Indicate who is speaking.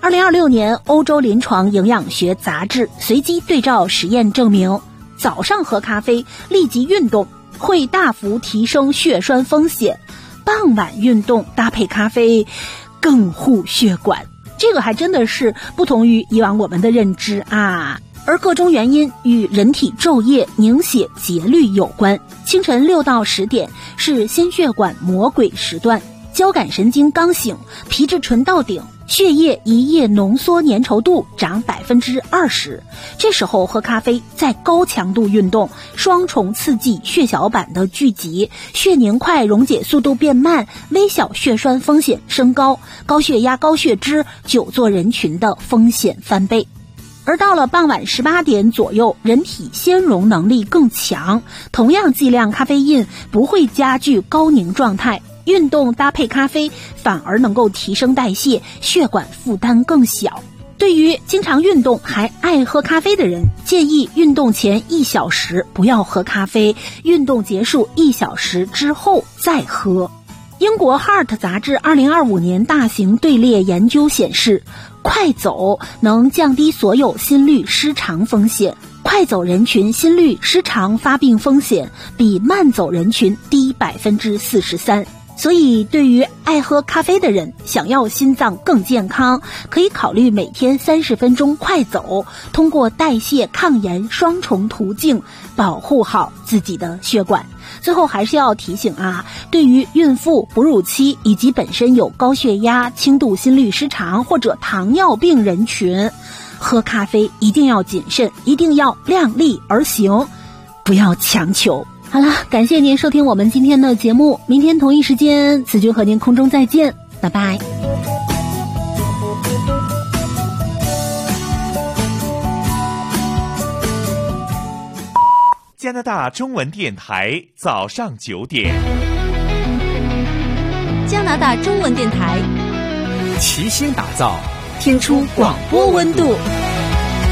Speaker 1: 2026年，欧洲临床营养学杂志随机对照实验证明，早上喝咖啡立即运动会大幅提升血栓风险，傍晚运动搭配咖啡更护血管。这个还真的是不同于以往我们的认知啊。而各种原因与人体昼夜凝血节律有关，清晨6到10点是心血管魔鬼时段，交感神经刚醒，皮质醇到顶，血液一夜浓缩粘稠度涨 20%， 这时候喝咖啡再高强度运动，双重刺激血小板的聚集，血凝块溶解速度变慢，微小血栓风险升高，高血压高血脂久坐人群的风险翻倍。而到了傍晚18点左右，人体纤溶能力更强，同样剂量咖啡因不会加剧高凝状态，运动搭配咖啡反而能够提升代谢，血管负担更小。对于经常运动还爱喝咖啡的人，建议运动前1小时不要喝咖啡，运动结束1小时之后再喝。英国 Heart 杂志2025年大型队列研究显示，快走能降低所有心律失常风险，快走人群心律失常发病风险比慢走人群低 43%。所以对于爱喝咖啡的人，想要心脏更健康，可以考虑每天30分钟快走，通过代谢抗炎双重途径保护好自己的血管。最后还是要提醒啊，对于孕妇、哺乳期以及本身有高血压、轻度心律失常或者糖尿病人群，喝咖啡一定要谨慎，一定要量力而行，不要强求。好了，感谢您收听我们今天的节目，明天同一时间此君和您空中再见，拜拜。
Speaker 2: 加拿大中文电台早上9点。
Speaker 3: 加拿大中文电台
Speaker 4: 齐心打造
Speaker 1: 听出广播温度。